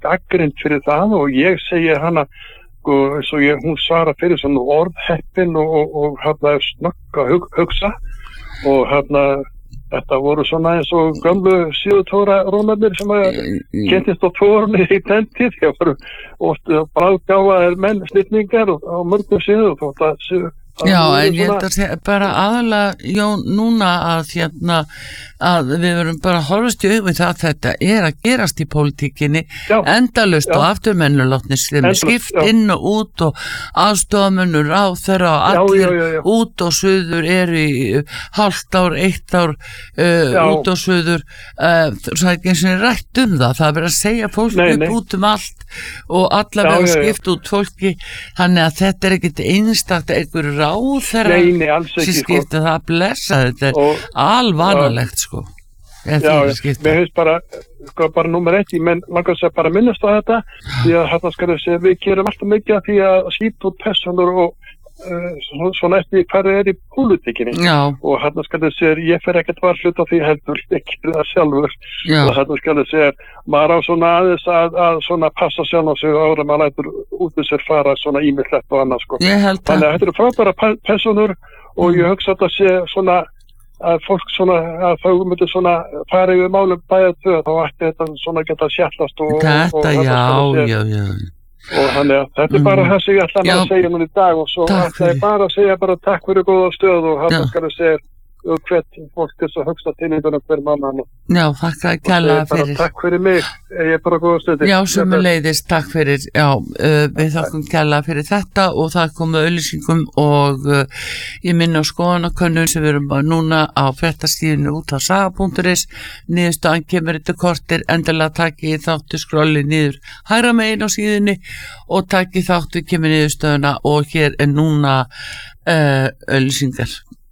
gagnrýnd fyrir það og ég segi hana svo hún svara fyrir svona orðheppin og snögg að hugsa og þetta voru svona eins og gömlu síðutóra rónarnir sem að kentist á tórunni í den tíð. Það voru oft bráðgáfaðir menn, snillningar á mörgum síðu og þótt að Já, en ég held að segja bara aðalega, Jón, núna að við verum bara að horfast í augu það að þetta að gerast í pólitíkinni endalaust og afturmennulátni sem skipt inn og út og aðstofamönnur á þeirra og allir út og suður eru í hálft ár, 1 ár út og suður það er ekki eins og rætt það er verið að segja fólk út allt og allavega skipt út fólki þannig að þetta er ekkit einstakt einhverju ráðherra sem skipta það að blessa þetta er alvanalegt sko mér finnst bara númer 1 menn langar að bara minnast á þetta því að við gerum alltaf mikið af því að skýta út personur og svona eftir hvað í pólitíkinni og ég fer ekkert varhlut á því heldur ekki það sjálfur og maður á svona aðeins að svona passa sjálf á sig ára maður lætur út sér fara svona ímyndlegt og annað sko. Þannig að þetta eru frábæra personur og ég hugsa að það sé svona að fólk svona að þau myndir svona fara yfir málum bæða þau þá ætti þetta svona geta sjallast og og þannig að þetta er bara það sem ég ætla að segja núna í dag og svo ætla ég bara að segja bara takk fyrir góða stöð og hann skal að segja hvert fólk þess að hugsta tilnýðunum hver mann Já, þakka kærlega fyrir Takk fyrir mig, ég er bara góða stöð Já, sömuleiðis, takk fyrir við þakkum kærlega fyrir þetta og það komu auglýsingum og ég minna á skoðanakönnun sem við erum núna á fréttastíðinu út á saga.is niðurstaðan kemur þetta kortir endilega takki þáttu skrolli niður hægra megin á síðunni og takki þáttu kemur niðurstöðuna og hér er núna auglýsingar